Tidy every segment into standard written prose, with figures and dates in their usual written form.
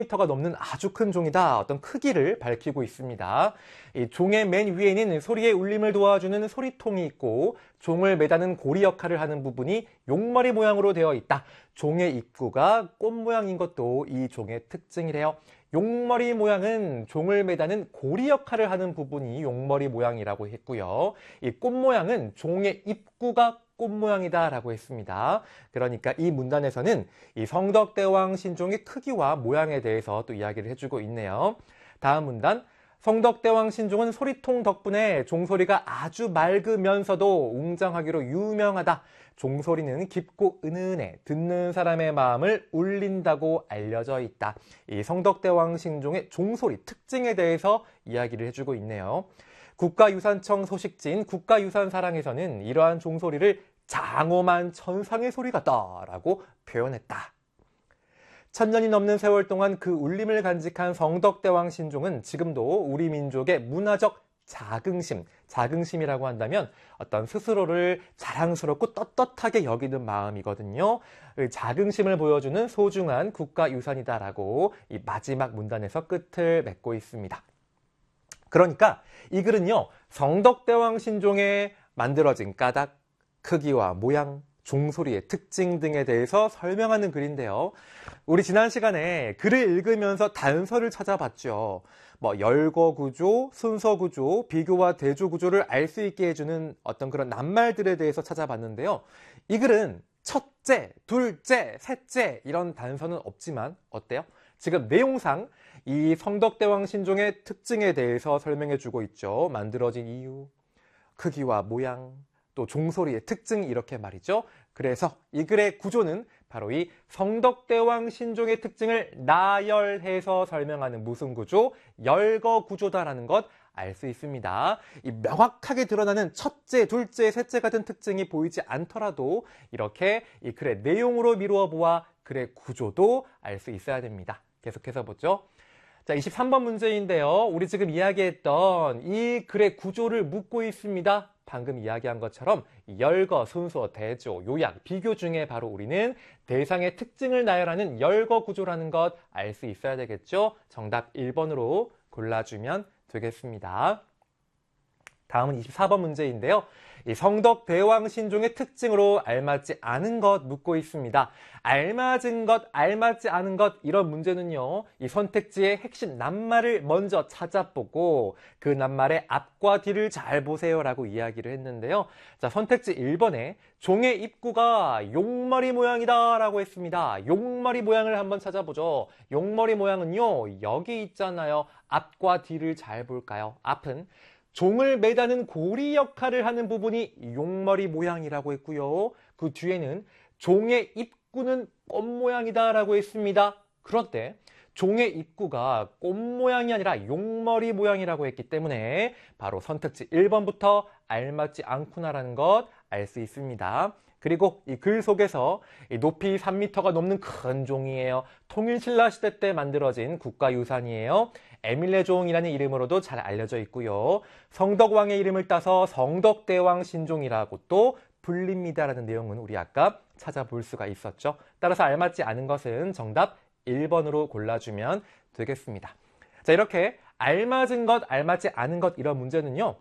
미터가 넘는 아주 큰 종이다. 어떤 크기를 밝히고 있습니다. 이 종의 맨 위에는 소리의 울림을 도와주는 소리통이 있고 종을 매다는 고리 역할을 하는 부분이 용머리 모양으로 되어 있다. 종의 입구가 꽃 모양인 것도 이 종의 특징이래요. 용머리 모양은 종을 매다는 고리 역할을 하는 부분이 용머리 모양이라고 했고요. 이 꽃 모양은 종의 입구가 꽃 모양이다 라고 했습니다. 그러니까 이 문단에서는 이 성덕대왕 신종의 크기와 모양에 대해서 또 이야기를 해주고 있네요. 다음 문단. 성덕대왕 신종은 소리통 덕분에 종소리가 아주 맑으면서도 웅장하기로 유명하다. 종소리는 깊고 은은해 듣는 사람의 마음을 울린다고 알려져 있다. 이 성덕대왕 신종의 종소리 특징에 대해서 이야기를 해주고 있네요. 국가유산청 소식지인 국가유산사랑에서는 이러한 종소리를 장엄한 천상의 소리 같다라고 표현했다. 1000년이 넘는 세월 동안 그 울림을 간직한 성덕대왕 신종은 지금도 우리 민족의 문화적 자긍심이라고 한다면 어떤 스스로를 자랑스럽고 떳떳하게 여기는 마음이거든요. 자긍심을 보여주는 소중한 국가유산이다라고 이 마지막 문단에서 끝을 맺고 있습니다. 그러니까 이 글은요, 성덕대왕 신종에 만들어진 까닭, 크기와 모양, 종소리의 특징 등에 대해서 설명하는 글인데요. 우리 지난 시간에 글을 읽으면서 단서를 찾아봤죠. 열거구조, 순서구조, 비교와 대조구조를 알 수 있게 해주는 어떤 그런 낱말들에 대해서 찾아봤는데요. 이 글은 첫째, 둘째, 셋째 이런 단서는 없지만 어때요? 지금 내용상 이 성덕대왕 신종의 특징에 대해서 설명해주고 있죠. 만들어진 이유, 크기와 모양, 또 종소리의 특징 이렇게 말이죠. 그래서 이 글의 구조는 바로 이 성덕대왕 신종의 특징을 나열해서 설명하는 무슨 구조? 열거 구조다라는 것 알 수 있습니다. 이 명확하게 드러나는 첫째, 둘째, 셋째 같은 특징이 보이지 않더라도 이렇게 이 글의 내용으로 미루어 보아 글의 구조도 알 수 있어야 됩니다. 계속해서 보죠. 자, 23번 문제인데요. 우리 지금 이야기했던 이 글의 구조를 묻고 있습니다. 방금 이야기한 것처럼 열거, 순서, 대조, 요약, 비교 중에 바로 우리는 대상의 특징을 나열하는 열거 구조라는 것 알 수 있어야 되겠죠? 정답 1번으로 골라주면 되겠습니다. 다음은 24번 문제인데요. 이 성덕대왕 신종의 특징으로 알맞지 않은 것 묻고 있습니다. 알맞은 것, 알맞지 않은 것 이런 문제는요. 이 선택지의 핵심 낱말을 먼저 찾아보고 그 낱말의 앞과 뒤를 잘 보세요라고 이야기를 했는데요. 자, 선택지 1번에 종의 입구가 용머리 모양이다 라고 했습니다. 용머리 모양을 한번 찾아보죠. 용머리 모양은요. 여기 있잖아요. 앞과 뒤를 잘 볼까요? 앞은 종을 매다는 고리 역할을 하는 부분이 용머리 모양이라고 했고요. 그 뒤에는 종의 입구는 꽃 모양이다 라고 했습니다. 그런데 종의 입구가 꽃 모양이 아니라 용머리 모양이라고 했기 때문에 바로 선택지 1번부터 알맞지 않구나라는 것 알 수 있습니다. 그리고 이 글 속에서 높이 3m가 넘는 큰 종이에요. 통일신라 시대 때 만들어진 국가유산이에요. 에밀레종이라는 이름으로도 잘 알려져 있고요. 성덕왕의 이름을 따서 성덕대왕 신종이라고 또 불립니다라는 내용은 우리 아까 찾아볼 수가 있었죠. 따라서 알맞지 않은 것은 정답 1번으로 골라주면 되겠습니다. 자, 이렇게 알맞은 것, 알맞지 않은 것 이런 문제는요.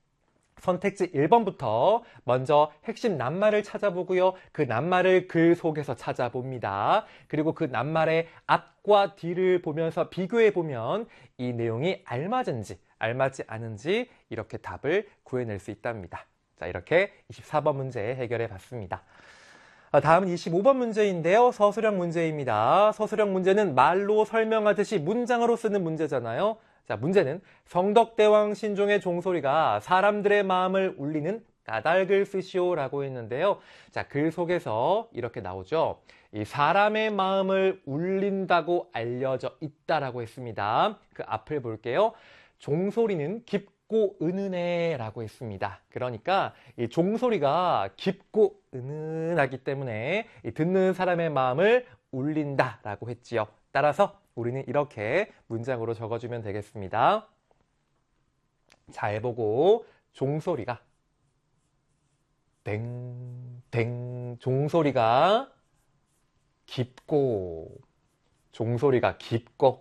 선택지 1번부터 먼저 핵심 낱말을 찾아보고요. 그 낱말을 글 속에서 찾아봅니다. 그리고 그 낱말의 앞과 뒤를 보면서 비교해보면 이 내용이 알맞은지 알맞지 않은지 이렇게 답을 구해낼 수 있답니다. 자, 이렇게 24번 문제 해결해 봤습니다. 다음은 25번 문제인데요. 서술형 문제입니다. 서술형 문제는 말로 설명하듯이 문장으로 쓰는 문제잖아요. 자, 문제는 성덕대왕 신종의 종소리가 사람들의 마음을 울리는 까닭을 쓰시오라고 했는데요. 자, 글 속에서 이렇게 나오죠. 이 사람의 마음을 울린다고 알려져 있다라고 했습니다. 그 앞을 볼게요. 종소리는 깊고 은은해 라고 했습니다. 그러니까 이 종소리가 깊고 은은하기 때문에 이 듣는 사람의 마음을 울린다 라고 했지요. 따라서 우리는 이렇게 문장으로 적어주면 되겠습니다. 잘 보고 종소리가 땡땡 종소리가 깊고 종소리가 깊고